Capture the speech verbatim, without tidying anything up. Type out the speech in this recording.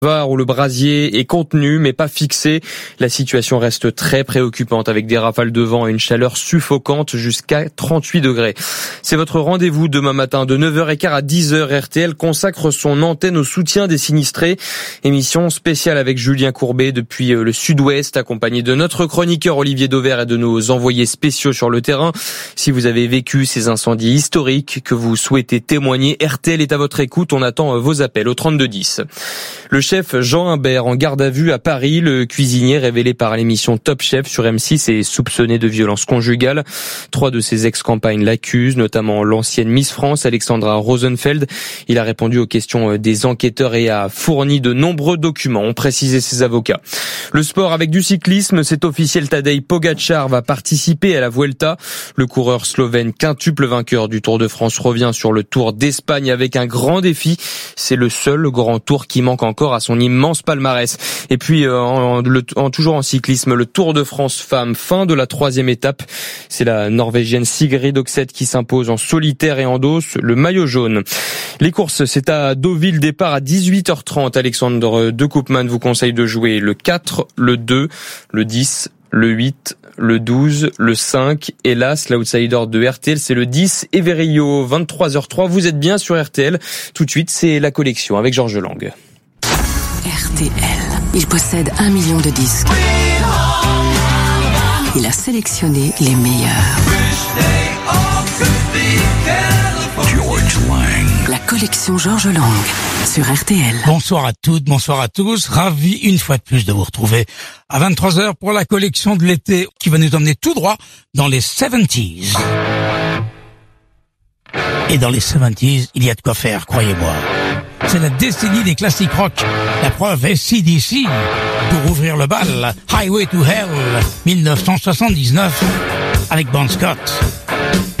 Var où le brasier est contenu mais pas fixé. La situation reste très préoccupante avec des rafales de vent et une chaleur suffocante jusqu'à trente-huit degrés. C'est votre rendez-vous demain matin de neuf heures quinze à dix heures. R T L consacre son antenne au soutien des sinistrés. Émission spéciale avec Julien Courbet depuis le sud-ouest, accompagné de notre chroniqueur Olivier Dauvert et de nos envoyés spéciaux sur le terrain. Si vous avez vécu ces incendies historiques, que vous souhaitez témoigner, R T L est à votre écoute. On attend vos appels au trente-deux dix. Le chef Jean Imbert en garde à vue à Paris. Le cuisinier révélé par l'émission Top Chef sur M six est soupçonné de violence conjugale. Trois de ses ex-compagnes l'accusent, notamment l'ancienne Miss France Alexandra Rosenfeld. Il a répondu aux questions des enquêteurs et a fourni de nombreux documents, ont précisé ses avocats. Le sport avec du cyclisme, c'est officiel, Tadej Pogačar va participer à la Vuelta. Le coureur slovène quintuple vainqueur du Tour de France revient sur le Tour d'Espagne avec un grand défi. C'est le seul grand tour qui manque encore à son immense palmarès. Et puis, euh, en, le, en, toujours en cyclisme, le Tour de France femmes, fin de la troisième étape. C'est la Norvégienne Sigrid Oxeth qui s'impose en solitaire et endosse le maillot jaune. Les courses, c'est à Deauville, départ à dix-huit heures trente. Alexandre De Koopman vous conseille de jouer le quatre, le deux, le dix, le huit, le douze, le cinq. Hélas, l'outsider de R T L, c'est le dix, Everillo, vingt-trois heures trois. Vous êtes bien sur R T L. Tout de suite, c'est la collection avec Georges Lang. R T L. Il possède un million de disques. Il a sélectionné les meilleurs. George Lang. La collection Georges Lang sur R T L. Bonsoir à toutes, bonsoir à tous. Ravi une fois de plus de vous retrouver à vingt-trois heures pour la collection de l'été qui va nous emmener tout droit dans les soixante-dix. Et dans les soixante-dix, il y a de quoi faire, croyez-moi. C'est la décennie des classiques rock. La preuve, A C D C, pour ouvrir le bal, Highway to Hell, dix-neuf cent soixante-dix-neuf, avec Bon Scott.